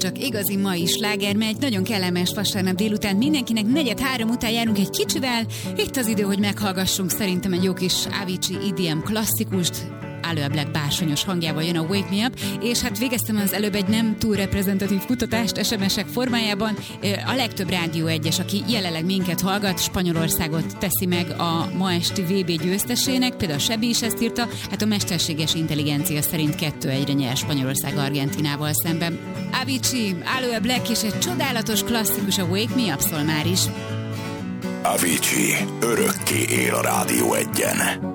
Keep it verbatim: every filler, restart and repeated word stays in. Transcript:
csak igazi mai sláger, mert egy nagyon kellemes vasárnap délután mindenkinek negyed három után járunk egy kicsivel. Itt az idő, hogy meghallgassunk szerintem egy jó kis Avicii í dé em klasszikust. Aloe Blacc bársonyos hangjával jön a Wake Me Up, és hát végeztem az előbb egy nem túl reprezentatív kutatást es em es-ek formájában. A legtöbb Rádió egyes, aki jelenleg minket hallgat, Spanyolországot teszi meg a ma esti vé bé győztesének, például Sebi is ezt írta, hát a mesterséges intelligencia szerint kettő egyre nyer Spanyolország Argentínával szemben. Avicii, Aloe Blacc és egy csodálatos klasszikus, a Wake Me Up szól már is. Avicii örökké él a Rádió egyen.